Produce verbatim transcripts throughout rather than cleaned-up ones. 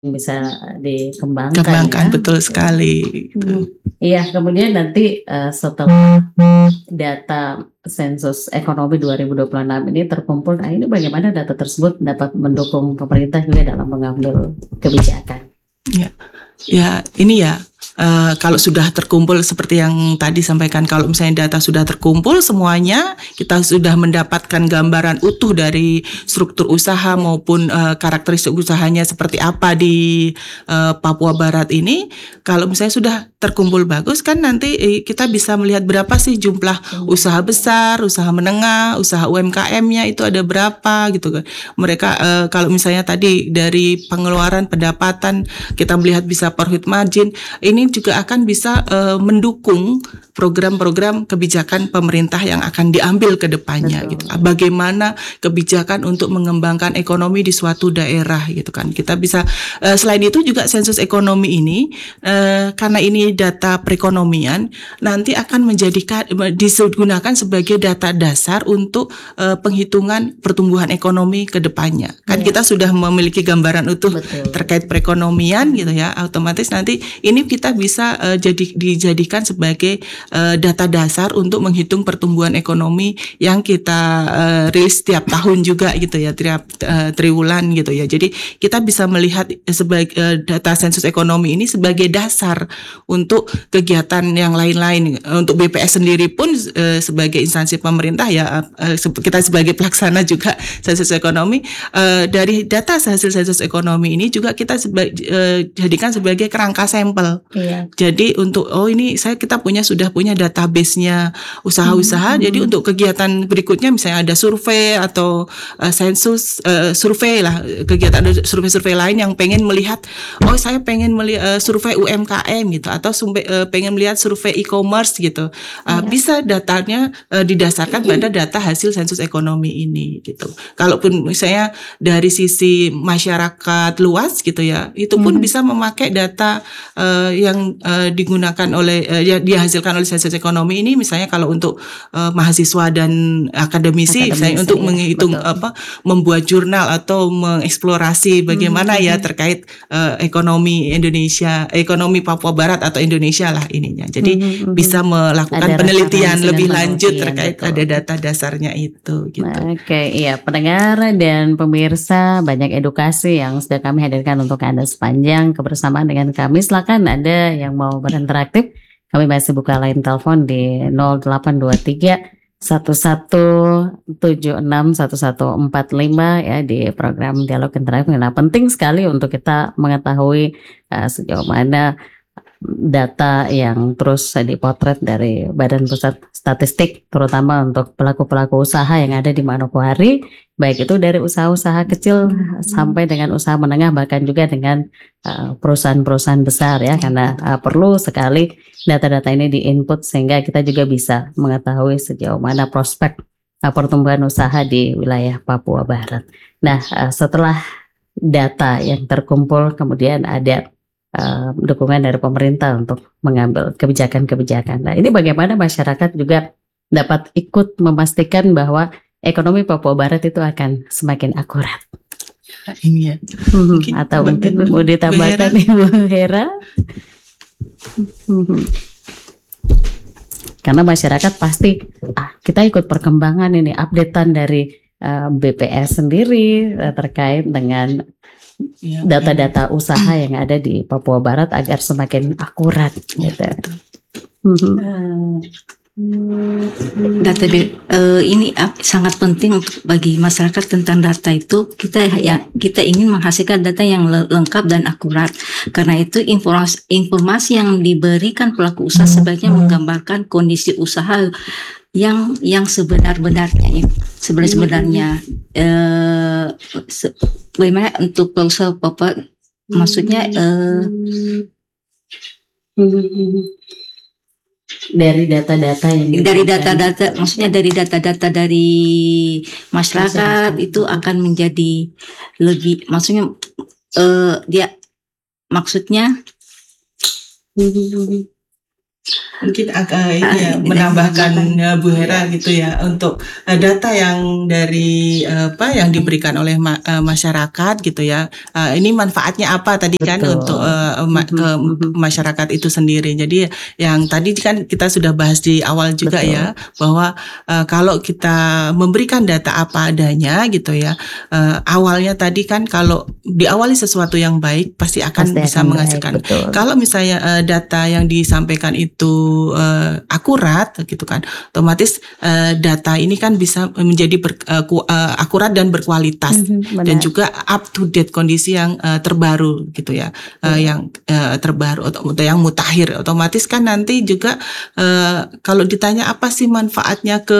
Bisa dikembangkan Kembangkan, ya. betul sekali, Hmm, gitu. iya kemudian nanti, eee, setelah data sensus ekonomi dua ribu dua puluh enam ini terkumpul, nah ini bagaimana data tersebut dapat mendukung pemerintah juga dalam mengambil kebijakan? Ya, ya ini ya, eee, kalau sudah terkumpul seperti yang tadi sampaikan, kalau misalnya data sudah terkumpul semuanya, kita sudah mendapatkan gambaran utuh dari struktur usaha maupun, eee, karakteristik usahanya seperti apa di, eee, Papua Barat ini, kalau misalnya sudah terkumpul bagus kan nanti, eee, kita bisa melihat berapa sih jumlah usaha besar, usaha menengah, usaha U M K M-nya itu ada berapa gitu kan. Mereka, eee, kalau misalnya tadi dari pengeluaran, pendapatan, kita melihat bisa profit margin, ini juga akan bisa, eee, mendukung program-program kebijakan pemerintah yang akan diambil ke depannya gitu. Betul. Bagaimana kebijakan untuk mengembangkan ekonomi di suatu daerah gitu kan. Kita bisa, eee, selain itu juga sensus ekonomi ini, eee, karena ini data perekonomian, nanti akan menjadikan digunakan sebagai data dasar untuk, eee, penghitungan pertumbuhan ekonomi ke depannya. Kan Iya. kita sudah memiliki gambaran utuh Betul. terkait perekonomian gitu ya, otomatis nanti ini kita bisa, eee, jadi dijadikan sebagai, eee, data dasar untuk menghitung pertumbuhan ekonomi yang kita, eee, rilis setiap tahun juga gitu ya, tiap, eee, triwulan gitu ya. Jadi kita bisa melihat sebagai, eee, data sensus ekonomi ini sebagai dasar untuk kegiatan yang lain-lain. Untuk B P S sendiri pun, eee, sebagai instansi pemerintah ya, eee, kita sebagai pelaksana juga sensus ekonomi, eee, dari data hasil sensus ekonomi ini juga kita seba eee, jadikan sebagai kerangka sampel. Iya. Jadi untuk, oh ini saya kita punya sudah punya database-nya usaha-usaha, Hmm. jadi untuk kegiatan berikutnya misalnya ada survei atau, eee, sensus, eee, survei lah, kegiatan survei-survei lain yang pengen melihat, oh saya pengen meli eee, survei U M K M gitu, atau sumbe eee, pengen melihat survei e-commerce gitu, eee, Iya. bisa datanya, eee, didasarkan pada data hasil sensus ekonomi ini gitu. Kalaupun misalnya dari sisi masyarakat luas gitu ya, itu pun Mhm. bisa memakai data, eee, yang, eee, digunakan oleh, eee, yang dihasilkan oleh sensus ekonomi ini, misalnya kalau untuk, eee, mahasiswa dan akademisi, misalnya Akademisi untuk ya, menghitung betul. apa, membuat jurnal atau mengeksplorasi bagaimana ya Mhm. terkait, eee, ekonomi Indonesia, ekonomi Papua Barat atau Indonesia lah ininya. Jadi Mhm, mhm. bisa melakukan Ada penelitian referensi dan lebih lanjut penelitian, terkait betul. ada data dasarnya itu gitu. Oke, iya pendengar dan pemirsa, banyak edukasi yang sudah kami hadirkan untuk Anda sepanjang kebersamaan dengan kami. Silakan ada yang mau berinteraktif, kami masih buka line telepon di nol delapan dua tiga satu satu tujuh enam satu satu empat lima ya di program Dialog Interaktif. Nah, penting sekali untuk kita mengetahui uh, sejauh mana data yang terus dipotret dari Badan Pusat Statistik, terutama untuk pelaku-pelaku usaha yang ada di Manokwari, baik itu dari usaha-usaha kecil sampai dengan usaha menengah, bahkan juga dengan uh, perusahaan-perusahaan besar ya, karena uh, perlu sekali data-data ini di-input sehingga kita juga bisa mengetahui sejauh mana prospek uh, pertumbuhan usaha di wilayah Papua Barat. Nah, uh, setelah data yang terkumpul, kemudian ada Uh, dukungan dari pemerintah untuk mengambil kebijakan-kebijakan. Nah, ini bagaimana masyarakat juga dapat ikut memastikan bahwa ekonomi Papua Barat itu akan semakin akurat. Ini ya. Hmm, atau mungkin mau ditambahkan Ibu Hera? Hmm. Karena masyarakat pasti, ah, kita ikut perkembangan ini, updatean dari uh, B P S sendiri uh, terkait dengan data-data usaha yang ada di Papua Barat agar semakin akurat gitu. Hmm. Data uh, ini uh, sangat penting untuk bagi masyarakat tentang data itu. Kita ya kita ingin menghasilkan data yang lengkap dan akurat. Karena itu informasi informasi yang diberikan pelaku usaha sebaiknya menggambarkan kondisi usaha yang yang sebenar-benarnya, sebenar-benarnya. Uh, se bagaimana untuk usaha Papua? Maksudnya uh, dari data-data yang dari data-data, maksudnya dari data-data dari masyarakat, masyarakat itu akan menjadi lebih, maksudnya uh, dia maksudnya mungkin agak ini ya, menambahkan uh, Bu Hera gitu ya untuk uh, data yang dari uh, apa yang diberikan oleh ma- uh, masyarakat gitu ya. Uh, ini manfaatnya apa tadi kan Betul. untuk uh, ma- ke Mhm. masyarakat itu sendiri. Jadi yang tadi kan kita sudah bahas di awal juga Betul. ya bahwa uh, kalau kita memberikan data apa adanya gitu ya, uh, awalnya tadi kan kalau diawali sesuatu yang baik pasti akan Pasti bisa akan baik, menghasilkan. betul. Kalau misalnya uh, data yang disampaikan itu uh, akurat gitu kan, otomatis uh, data ini kan bisa menjadi ber, uh, ku- uh, akurat dan berkualitas Mhm, dan benar. juga up to date kondisi yang uh, terbaru gitu ya, uh, Iya. yang uh, terbaru atau atau yang mutakhir. Otomatis kan nanti juga uh, kalau ditanya apa sih manfaatnya ke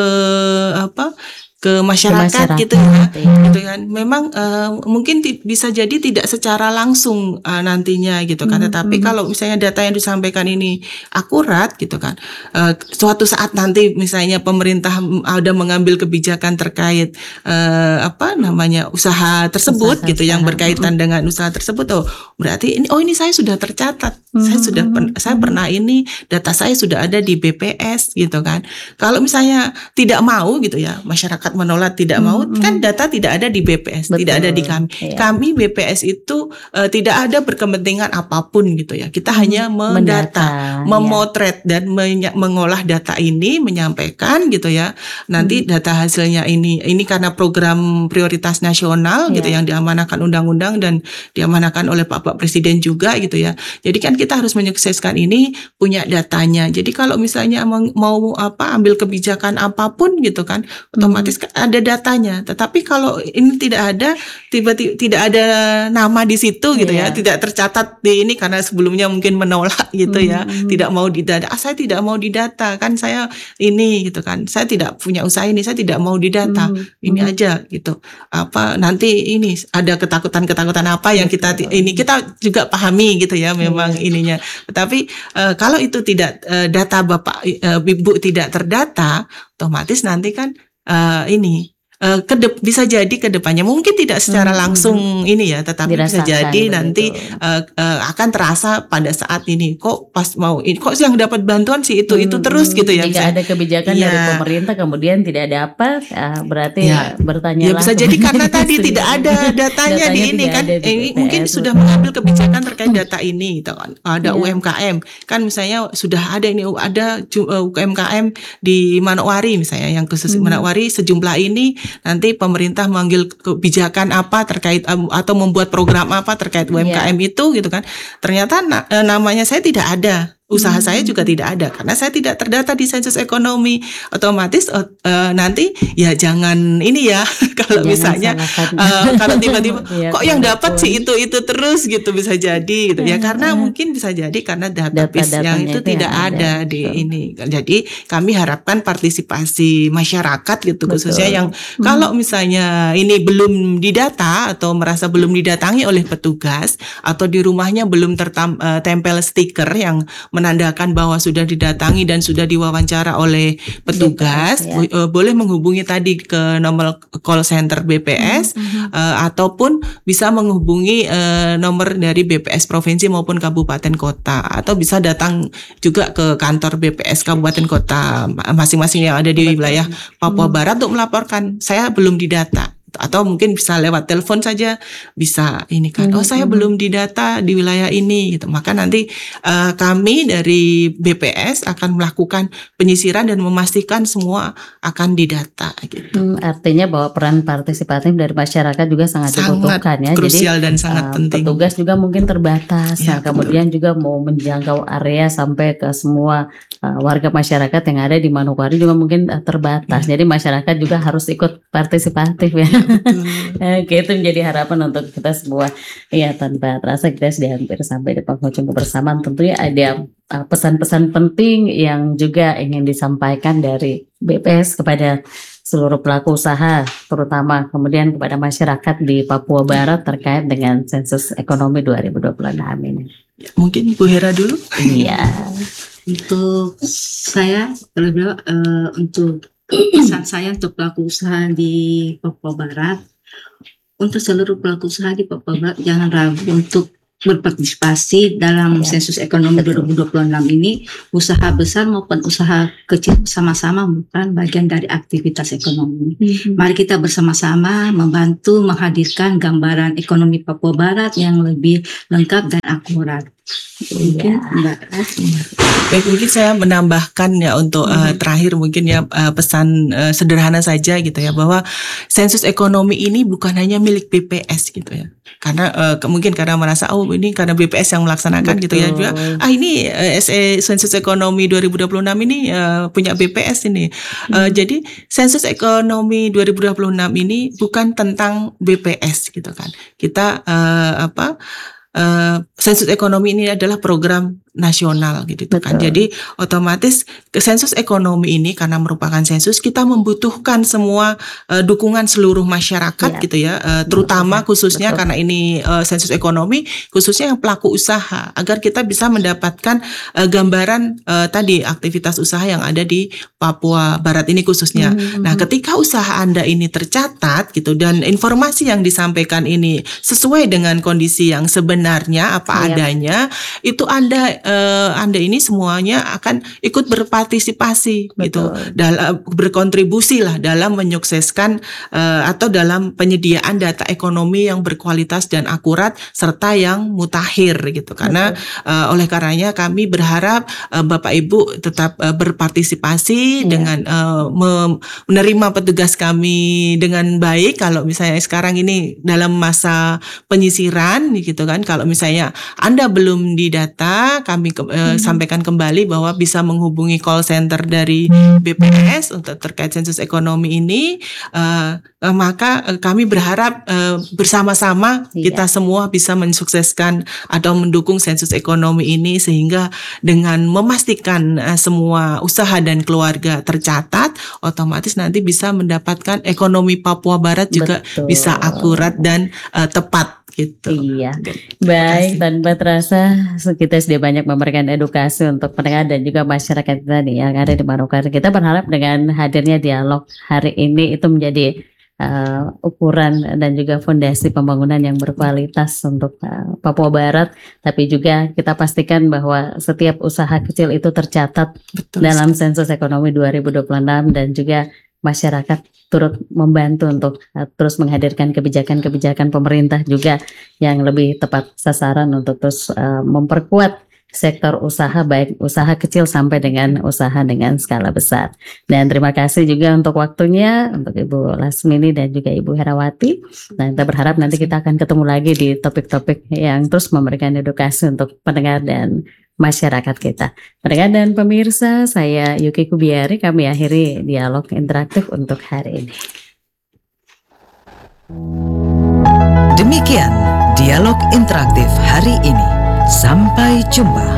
apa ke Ke masyarakat gitu ya, masyarakat, iya. gitu kan. Memang uh, mungkin ti- bisa jadi tidak secara langsung uh, nantinya gitu kan. Mhm, Tetapi mhm. kalau misalnya data yang disampaikan ini akurat gitu kan, uh, suatu saat nanti misalnya pemerintah m- ada mengambil kebijakan terkait uh, apa namanya usaha tersebut gitu yang Usaha-usaha, berkaitan mhm. dengan usaha tersebut, oh berarti ini oh ini saya sudah tercatat, saya Mhm, sudah pen- mhm, saya mhm. pernah ini data saya sudah ada di B P S gitu kan. Kalau misalnya tidak mau gitu ya, masyarakat menolak tidak mau, Mhm, kan mhm. data tidak ada di B P S, tidak ada di Betul, kami. iya. Kami B P S itu eh, tidak ada berkepentingan apapun gitu ya. Kita Mhm, hanya mendata, mendata, ya. memotret dan menya- mengolah data ini, menyampaikan gitu ya. Nanti Mhm, data hasilnya ini, ini karena program prioritas nasional gitu iya. yang diamanahkan undang-undang dan diamanahkan oleh Pak Presiden juga gitu ya. Jadi kan kita harus menyukseskan ini punya datanya. Jadi kalau misalnya mau, mau apa ambil kebijakan apapun gitu kan, otomatis Mhm, kan ada datanya. Tetapi kalau ini tidak ada, tiba-tiba tidak ada nama di situ gitu ya, iya. tidak tercatat di ini karena sebelumnya mungkin menolak gitu ya, Mhm, mhm. tidak mau didata. Ah, saya tidak mau didata kan saya ini gitu kan. Saya tidak punya usaha ini, saya tidak mau didata. Mhm, Ini mhm. aja gitu. Apa nanti ini ada ketakutan-ketakutan apa yang kita Betul. ini kita juga pahami gitu ya memang Iya. ininya. Tetapi eh, kalau itu tidak eh, data Bapak eh, Ibu tidak terdata, otomatis nanti kan eh, ini eh, kedep bisa jadi kedepannya mungkin tidak secara Mhm, langsung mhm. ini ya, tetapi bisa Dirasakan jadi nanti begitu. eh, eh, akan terasa pada saat ini kok pas mau ini kok yang dapat bantuan sih itu itu terus gitu Mhm. ya Jika misalnya. ada kebijakan dari Iya. pemerintah kemudian tidak dapat, ah, berarti Ya, ya bertanyalah bisa jadi kepada karena tadi sendiri. tidak ada datanya Datanya di ini tidak kan. ada di Eh, mungkin B P S, sudah betul. mengambil kebijakan terkait data ini gitu kan. Ada Iya. U M K M kan misalnya sudah ada ini ada ju- eh, U M K M di Manokwari misalnya yang khusus Mhm. Manokwari sejumlah ini nanti pemerintah mengambil kebijakan apa terkait em, atau membuat program apa terkait U M K M Iya. itu gitu kan. Ternyata na- eh, namanya saya tidak ada. Usaha saya juga Mhm. tidak ada karena saya tidak terdata di sensus ekonomi. Otomatis eh, eh, nanti ya jangan ini ya kalau Jangan misalnya salahkan eh, kalau tiba-tiba pihak kok yang dapat manapun. sih itu itu terus gitu bisa jadi gitu ya karena Eh, mungkin bisa jadi karena database yang Data-datanya itu itu yang tidak ada, ada di betul. ini. Jadi kami harapkan partisipasi masyarakat gitu khususnya yang Betul. kalau Mhm. misalnya ini belum didata atau merasa belum didatangi oleh petugas atau di rumahnya belum tertempel stiker yang menandakan bahwa sudah didatangi dan sudah diwawancara oleh petugas, B P S, ya. bo- eh, boleh menghubungi tadi ke nomor call center B P S Mhm, mhm. eh, ataupun bisa menghubungi eh, nomor dari B P S provinsi maupun kabupaten kota atau bisa datang juga ke kantor B P S kabupaten kota masing-masing yang ada di Betul. wilayah Papua Mhm. Barat untuk melaporkan saya belum didata. Atau mungkin bisa lewat telepon saja bisa ini kan, oh Mhm, saya mhm. belum didata di wilayah ini gitu. Maka nanti eh, kami dari B P S akan melakukan penyisiran dan memastikan semua akan didata gitu. Hmm, artinya bahwa peran partisipatif dari masyarakat juga sangat Sangat dibutuhkan ya. Jadi krusial dan sangat uh, penting. petugas juga mungkin terbatas. Ya, Nah, kemudian juga mau menjangkau area sampai ke semua uh, warga masyarakat yang ada di Manokwari juga mungkin uh, terbatas. Ya. Jadi masyarakat juga harus ikut partisipatif ya. Betul. Oke, itu menjadi harapan untuk kita semua. Ya, tanpa terasa kita sudah hampir sampai di penghujung kebersamaan. Tentunya ada uh, pesan-pesan penting yang juga ingin disampaikan dari B P S kepada seluruh pelaku usaha, terutama kemudian kepada masyarakat di Papua Barat terkait dengan sensus ekonomi dua ribu dua puluh enam ini. Ya, mungkin Bu Hera dulu. Iya. Untuk saya terlebih eh, untuk pesan saya untuk pelaku usaha di Papua Barat, untuk seluruh pelaku usaha di Papua Barat jangan ragu untuk berpartisipasi dalam Ya, sensus ekonomi betul. dua ribu dua puluh enam ini, usaha besar maupun usaha kecil sama-sama bukan bagian dari aktivitas ekonomi. Mhm. Mari kita bersama-sama membantu menghadirkan gambaran ekonomi Papua Barat yang lebih lengkap dan akurat. Mungkin Iya. Mbak Ras. Baik, mungkin saya menambahkan ya untuk uh, terakhir mungkin ya uh, pesan uh, sederhana saja gitu ya, bahwa sensus ekonomi ini bukan hanya milik B P S gitu ya. Karena uh, ke- mungkin karena merasa oh ini karena B P S yang melaksanakan gitu ya, juga Betul. ah ini uh, S E sensus ekonomi dua ribu dua puluh enam ini uh, punya B P S ini. Uh, jadi sensus ekonomi dua ribu dua puluh enam ini bukan tentang B P S gitu kan. Kita uh, apa uh, sensus ekonomi ini adalah program nasional gitu kan. Betul. Jadi otomatis ke sensus ekonomi ini karena merupakan sensus, kita membutuhkan semua uh, dukungan seluruh masyarakat Iya. gitu ya, uh, terutama khususnya Betul. karena ini uh, sensus ekonomi khususnya yang pelaku usaha, agar kita bisa mendapatkan uh, gambaran uh, tadi aktivitas usaha yang ada di Papua Barat ini khususnya. Mhm. Nah, ketika usaha Anda ini tercatat gitu dan informasi yang disampaikan ini sesuai dengan kondisi yang sebenarnya apa Iya. adanya, itu Anda eh, Anda ini semuanya akan ikut berpartisipasi gitu, Betul. dalam berkontribusi lah dalam menyukseskan eh, atau dalam penyediaan data ekonomi yang berkualitas dan akurat serta yang mutakhir gitu. Karena eh, oleh karenanya kami berharap eh, Bapak Ibu tetap eh, berpartisipasi Iya. dengan eh, mem- menerima petugas kami dengan baik. Kalau misalnya sekarang ini dalam masa penyisiran gitu kan, kalau misalnya Anda belum didata, kami ke- eh, sampaikan kembali bahwa bisa menghubungi call center dari B P S untuk terkait sensus ekonomi ini. Eh, eh, maka eh, kami berharap eh, bersama-sama Iya. kita semua bisa mensukseskan atau mendukung sensus ekonomi ini, sehingga dengan memastikan eh, semua usaha dan keluarga tercatat, otomatis nanti bisa mendapatkan ekonomi Papua Barat juga Betul. bisa akurat dan eh, tepat gitu. Iya. Terima Baik, kasih. tanpa terasa kita sudah banyak memberikan edukasi untuk pendengar dan juga masyarakat kita nih yang ada di Manokwari. Kita berharap dengan hadirnya dialog hari ini itu menjadi uh, ukuran dan juga fondasi pembangunan yang berkualitas untuk uh, Papua Barat. Tapi juga kita pastikan bahwa setiap usaha kecil itu tercatat Betul. dalam sensus ekonomi dua ribu dua puluh enam dan juga masyarakat turut membantu untuk uh, terus menghadirkan kebijakan-kebijakan pemerintah juga yang lebih tepat sasaran untuk terus uh, memperkuat sektor usaha, baik usaha kecil sampai dengan usaha dengan skala besar. Dan terima kasih juga untuk waktunya untuk Ibu Lasmini dan juga Ibu Herawati. Dan kita berharap nanti kita akan ketemu lagi di topik-topik yang terus memberikan edukasi untuk pendengar dan masyarakat kita. Pendengar dan pemirsa, saya Yuki Kubiari, kami akhiri dialog interaktif untuk hari ini. Demikian dialog interaktif hari ini. Sampai jumpa.